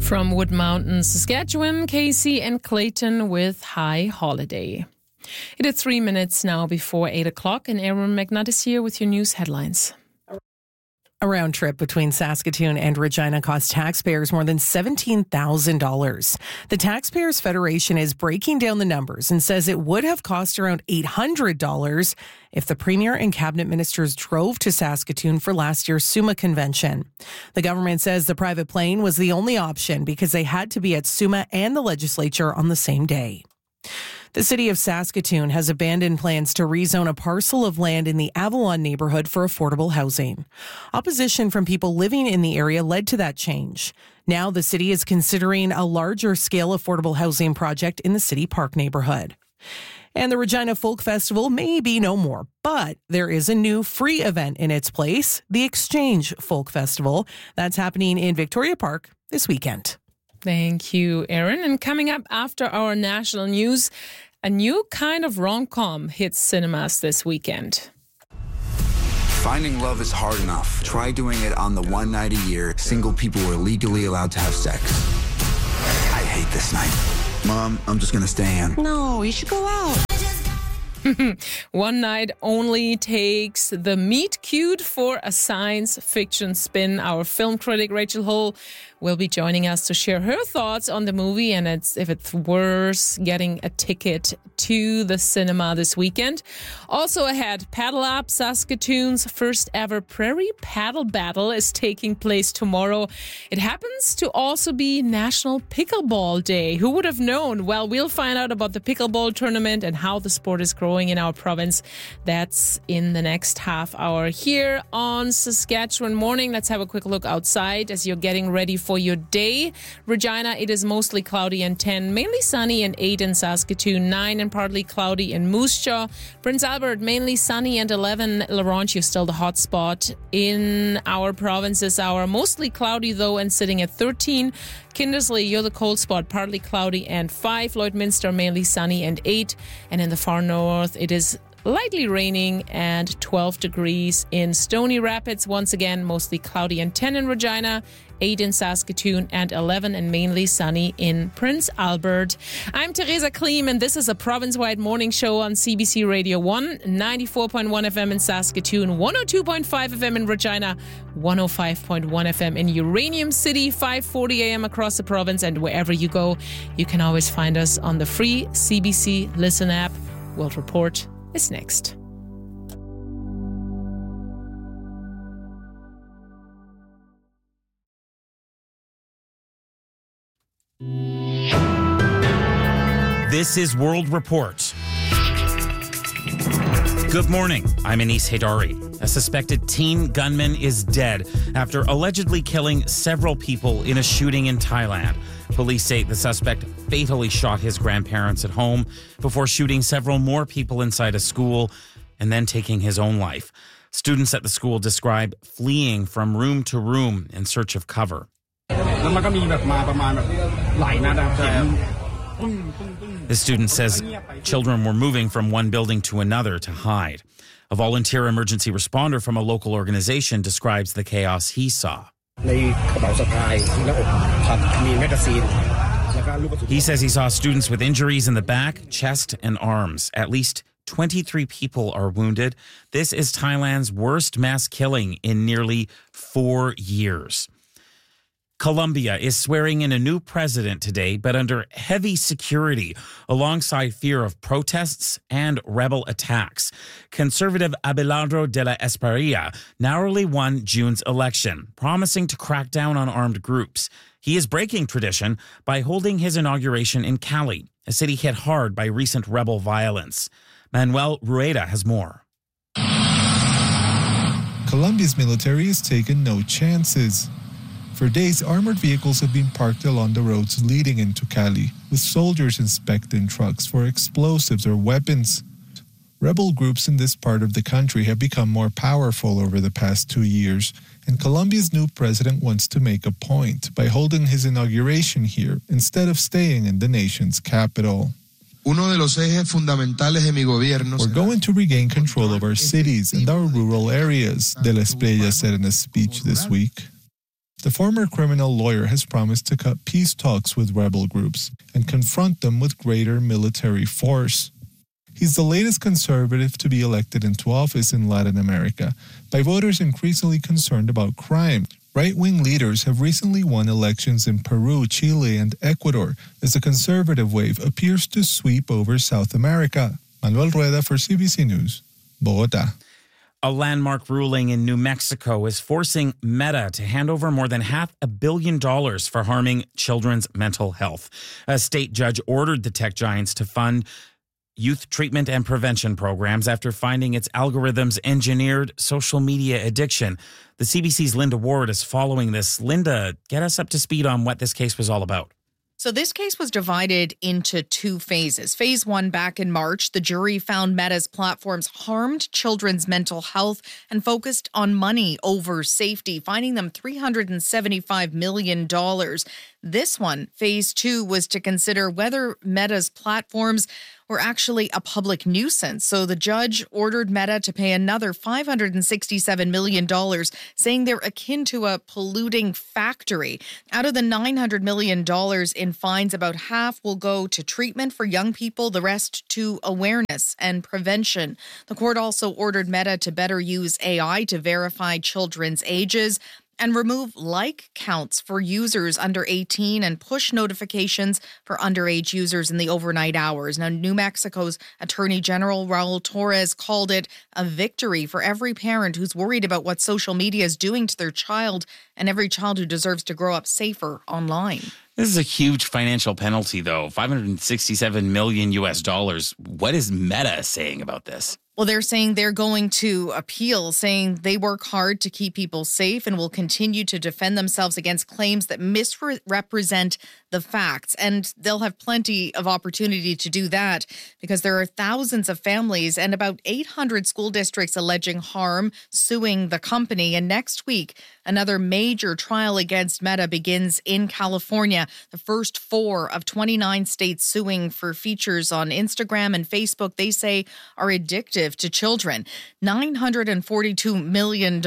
From Wood Mountain, Saskatchewan, Casey and Clayton with High Holiday. It is 3 minutes now before 8 o'clock, and Aaron McNutt is here with your news headlines. A round trip between Saskatoon and Regina cost taxpayers more than $17,000. The Taxpayers Federation is breaking down the numbers and says it would have cost around $800 if the Premier and Cabinet Ministers drove to Saskatoon for last year's SUMA convention. The government says the private plane was the only option because they had to be at SUMA and the legislature on the same day. The city of Saskatoon has abandoned plans to rezone a parcel of land in the Avalon neighborhood for affordable housing. Opposition from people living in the area led to that change. Now the city is considering a larger scale affordable housing project in the City Park neighborhood. And the Regina Folk Festival may be no more, but there is a new free event in its place, the Exchange Folk Festival. That's happening in Victoria Park this weekend. Thank you, Aaron. And coming up after our national news, a new kind of rom-com hits cinemas this weekend. Finding love is hard enough. Try doing it on the one night a year single people were legally allowed to have sex. I hate this night. Mom, I'm just gonna stay in. No, you should go out. One Night Only takes the meet cute for a science fiction spin. Our film critic Rachel Hull will be joining us to share her thoughts on the movie and if it's worth getting a ticket to the cinema this weekend. Also ahead, Paddle Up, Saskatoon's first ever Prairie Paddle Battle is taking place tomorrow. It happens to also be National Pickleball Day. Who would have known? Well, we'll find out about the pickleball tournament and how the sport is growing in our province. That's in the next half hour here on Saskatchewan Morning. Let's have a quick look outside as you're getting ready for your day. Regina, it is mostly cloudy and 10, mainly sunny and 8 in Saskatoon, 9 and partly cloudy in Moose Jaw. Prince Albert, mainly sunny and 11. Laurentius still the hot spot in our province this hour. Mostly cloudy though and sitting at 13. Kindersley, you're the cold spot, partly cloudy and 5. Lloydminster, mainly sunny and 8. And in the far north, it is lightly raining and 12 degrees in Stony Rapids. Once again, mostly cloudy and 10 in Regina, 8 in Saskatoon, and 11 and mainly sunny in Prince Albert. I'm Teresa Klim, and this is a province-wide morning show on CBC Radio 1, 94.1 FM in Saskatoon, 102.5 FM in Regina, 105.1 FM in Uranium City, 5:40 a.m. across the province, and wherever you go, you can always find us on the free CBC Listen app. World Report is next. This is World Report. Good morning. I'm Anis Haidari. A suspected teen gunman is dead after allegedly killing several people in a shooting in Thailand. Police say the suspect fatally shot his grandparents at home before shooting several more people inside a school and then taking his own life. Students at the school describe fleeing from room to room in search of cover. The student says children were moving from one building to another to hide. A volunteer emergency responder from a local organization describes the chaos he saw. He says he saw students with injuries in the back, chest, and arms. At least 23 people are wounded. This is Thailand's worst mass killing in nearly 4 years. Colombia is swearing in a new president today, but under heavy security, alongside fear of protests and rebel attacks. Conservative Abelardo de la Espriella narrowly won June's election, promising to crack down on armed groups. He is breaking tradition by holding his inauguration in Cali, a city hit hard by recent rebel violence. Manuel Rueda has more. Colombia's military has taken no chances. For days, armored vehicles have been parked along the roads leading into Cali, with soldiers inspecting trucks for explosives or weapons. Rebel groups in this part of the country have become more powerful over the past 2 years, and Colombia's new president wants to make a point by holding his inauguration here instead of staying in the nation's capital. We're going to regain control of our cities and our rural areas, De la Espriella said in a speech this week. The former criminal lawyer has promised to cut peace talks with rebel groups and confront them with greater military force. He's the latest conservative to be elected into office in Latin America by voters increasingly concerned about crime. Right-wing leaders have recently won elections in Peru, Chile, and Ecuador as the conservative wave appears to sweep over South America. Manuel Rueda for CBC News, Bogotá. A landmark ruling in New Mexico is forcing Meta to hand over more than $500 million for harming children's mental health. A state judge ordered the tech giants to fund youth treatment and prevention programs after finding its algorithms engineered social media addiction. The CBC's Linda Ward is following this. Linda, get us up to speed on what this case was all about. So this case was divided into two phases. Phase one, back in March, the jury found Meta's platforms harmed children's mental health and focused on money over safety, fining them $375 million. This one, phase two, was to consider whether Meta's platforms were actually a public nuisance. So the judge ordered Meta to pay another $567 million, saying they're akin to a polluting factory. Out of the $900 million in fines, about half will go to treatment for young people, the rest to awareness and prevention. The court also ordered Meta to better use AI to verify children's ages and remove like counts for users under 18 and push notifications for underage users in the overnight hours. Now, New Mexico's Attorney General Raul Torres called it a victory for every parent who's worried about what social media is doing to their child and every child who deserves to grow up safer online. This is a huge financial penalty, though. $567 million US. What is Meta saying about this? Well, they're saying they're going to appeal, saying they work hard to keep people safe and will continue to defend themselves against claims that misrepresent the facts. And they'll have plenty of opportunity to do that because there are thousands of families and about 800 school districts alleging harm, suing the company. And next week, another major trial against Meta begins in California. The first 4 of 29 states suing for features on Instagram and Facebook they say are addictive to children. $942 million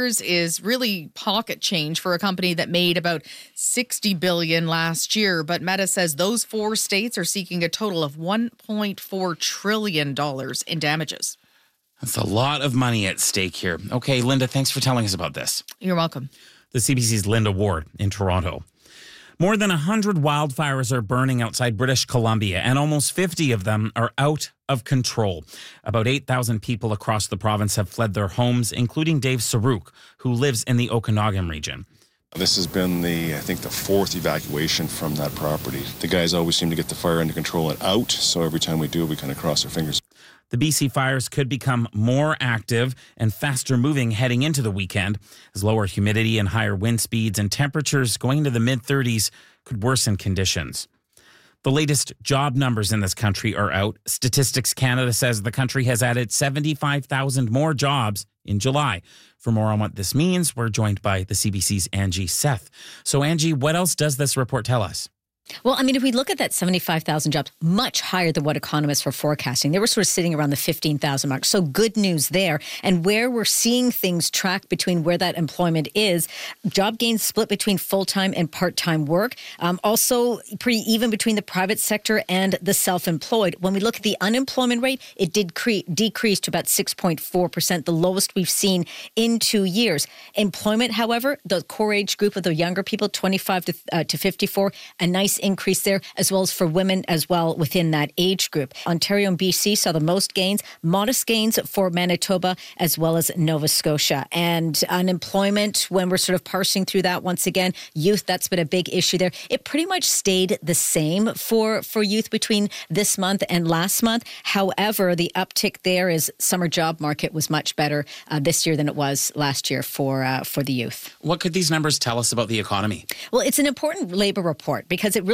is really pocket change for a company that made about $60 billion last year. But Meta says those 4 states are seeking a total of $1.4 trillion in damages. That's a lot of money at stake here. Okay, Linda, thanks for telling us about this. You're welcome. The CBC's Linda Ward in Toronto. More than 100 wildfires are burning outside British Columbia, and almost 50 of them are out of control. About 8,000 people across the province have fled their homes, including Dave Saruk, who lives in the Okanagan region. This has been the 4th evacuation from that property. The guys always seem to get the fire under control and out, so every time we do, we kind of cross our fingers. The BC fires could become more active and faster moving heading into the weekend, as lower humidity and higher wind speeds and temperatures going into the mid-30s could worsen conditions. The latest job numbers in this country are out. Statistics Canada says the country has added 75,000 more jobs in July. For more on what this means, we're joined by the CBC's Angie Seth. So, Angie, what else does this report tell us? Well, I mean, if we look at that 75,000 jobs, much higher than what economists were forecasting. They were sort of sitting around the 15,000 mark. So good news there. And where we're seeing things track between where that employment is, job gains split between full-time and part-time work. Also pretty even between the private sector and the self-employed. When we look at the unemployment rate, it did decrease to about 6.4%, the lowest we've seen in 2 years. Employment, however, the core age group of the younger people, 25 to 54, a nice increase there, as well as for women as well within that age group. Ontario and BC saw the most gains, modest gains for Manitoba as well as Nova Scotia. And unemployment, when we're sort of parsing through that once again, youth, that's been a big issue there. It pretty much stayed the same for youth between this month and last month. However, the uptick there is summer job market was much better this year than it was last year for the youth. What could these numbers tell us about the economy? Well, it's an important labor report because it really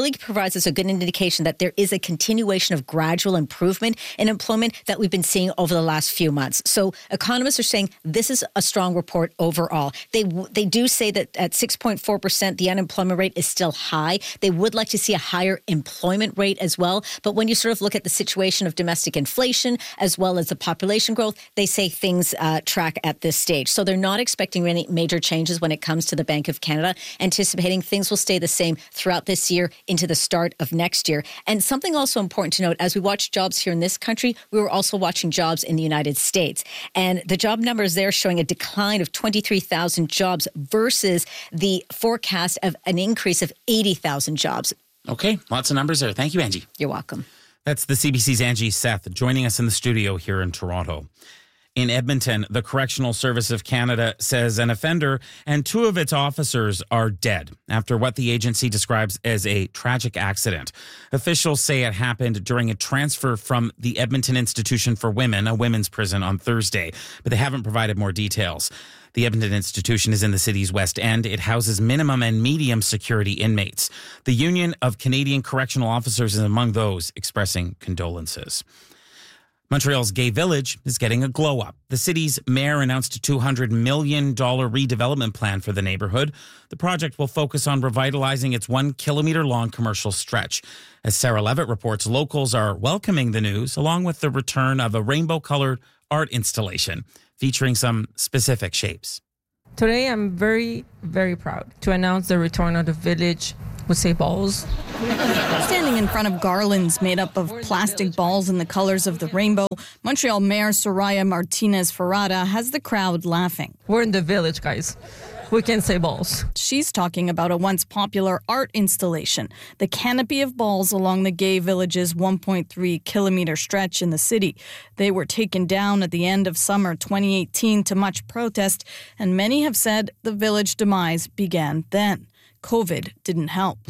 really provides us a good indication that there is a continuation of gradual improvement in employment that we've been seeing over the last few months. So economists are saying this is a strong report overall. They do say that at 6.4%, the unemployment rate is still high. They would like to see a higher employment rate as well. But when you sort of look at the situation of domestic inflation as well as the population growth, they say things track at this stage. So they're not expecting any major changes when it comes to the Bank of Canada, anticipating things will stay the same throughout this year into the start of next year. And something also important to note, as we watch jobs here in this country, we were also watching jobs in the United States. And the job numbers there showing a decline of 23,000 jobs versus the forecast of an increase of 80,000 jobs. Okay, lots of numbers there. Thank you, Angie. You're welcome. That's the CBC's Angie Seth joining us in the studio here in Toronto. In Edmonton, the Correctional Service of Canada says an offender and two of its officers are dead after what the agency describes as a tragic accident. Officials say it happened during a transfer from the Edmonton Institution for Women, a women's prison, on Thursday, but they haven't provided more details. The Edmonton Institution is in the city's West End. It houses minimum and medium security inmates. The Union of Canadian Correctional Officers is among those expressing condolences. Montreal's Gay Village is getting a glow-up. The city's mayor announced a $200 million redevelopment plan for the neighborhood. The project will focus on revitalizing its 1 kilometer-long commercial stretch. As Sarah Levitt reports, locals are welcoming the news, along with the return of a rainbow-colored art installation featuring some specific shapes. Today, I'm very, very proud to announce the return of the village with say balls. Standing in front of garlands made up of plastic balls in the colors of the rainbow, Montreal Mayor Soraya Martinez Ferrada has the crowd laughing. We're in the village, guys. We can say balls. She's talking about a once popular art installation, the canopy of balls along the Gay Village's 1.3 kilometer stretch in the city. They were taken down at the end of summer 2018 to much protest, and many have said the village demise began then. COVID didn't help.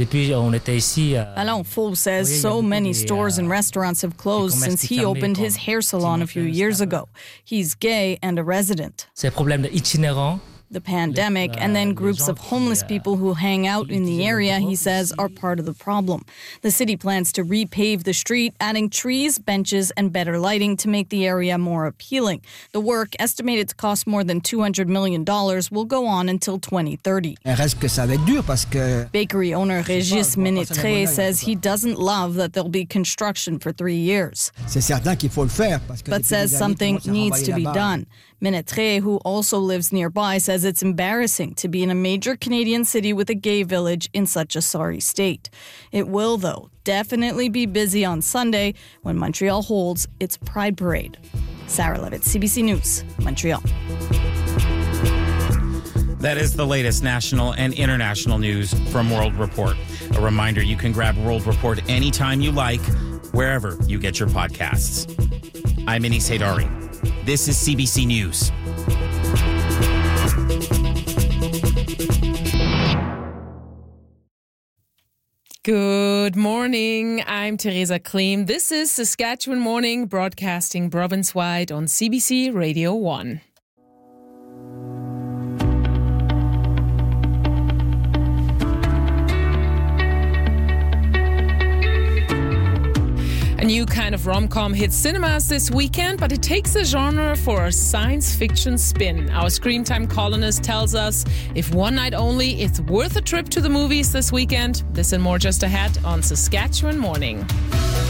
Alain Faux says so many stores and restaurants have closed since he opened his hair salon a few years ago. He's gay and a resident. The pandemic and then groups of homeless people who hang out in the area, he says, are part of the problem. The city plans to repave the street, adding trees, benches, and better lighting to make the area more appealing. The work, estimated to cost more than $200 million, will go on until 2030. Bakery owner Régis Ménétré says he doesn't love that there'll be construction for 3 years, but says something needs to be done. Ménétré, who also lives nearby, says it's embarrassing to be in a major Canadian city with a gay village in such a sorry state. It will, though, definitely be busy on Sunday when Montreal holds its Pride Parade. Sarah Levitt, CBC News, Montreal. That is the latest national and international news from World Report. A reminder, you can grab World Report anytime you like, wherever you get your podcasts. I'm Anis Haydari. This is CBC News. Good morning. I'm Teresa Kleem. This is Saskatchewan Morning, broadcasting province-wide on CBC Radio 1. A new kind of rom-com hits cinemas this weekend, but it takes the genre for a science fiction spin. Our Screen Time columnist tells us if one night only, it's worth a trip to the movies this weekend. This and more just ahead on Saskatchewan Morning.